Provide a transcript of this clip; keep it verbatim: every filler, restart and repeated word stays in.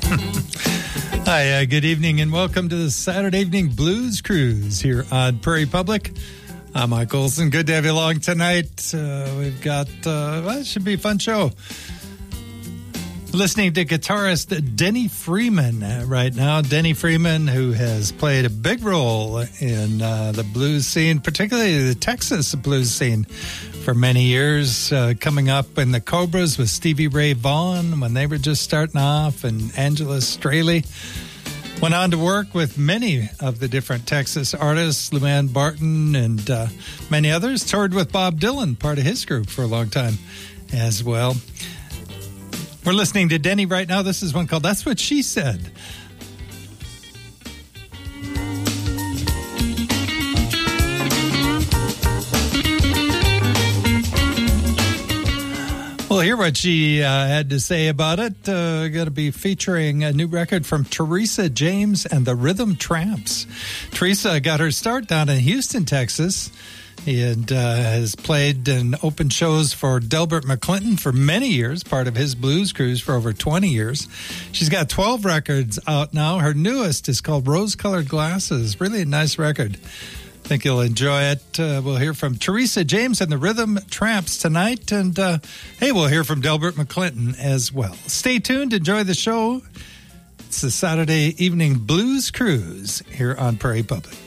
Hi, uh, good evening, and welcome to the Saturday Evening Blues Cruise here on Prairie Public. I'm Mike Olson. Good to have you along tonight. Uh, we've got, uh, well, it should be a fun show. Listening to guitarist Denny Freeman uh, right now. Denny Freeman, who has played a big role in uh, the blues scene, particularly the Texas blues scene, for many years, uh, coming up in the Cobras with Stevie Ray Vaughan when they were just starting off, and Angela Straley. Went on to work with many of the different Texas artists, Luann Barton and uh, many others. Toured with Bob Dylan, part of his group for a long time as well. We're listening to Denny right now. This is one called That's What She Said. We'll hear what she uh, had to say about it. Uh, going to be featuring a new record from Teresa James and the Rhythm Tramps. Teresa got her start down in Houston, Texas, and uh, has played and opened shows for Delbert McClinton for many years, part of his blues cruise for over twenty years. She's got twelve records out now. Her newest is called Rose Colored Glasses. Really a nice record. I think you'll enjoy it. Uh, we'll hear from Teresa James and the Rhythm Tramps tonight. And, uh, hey, we'll hear from Delbert McClinton as well. Stay tuned. Enjoy the show. It's the Saturday Evening Blues Cruise here on Prairie Public.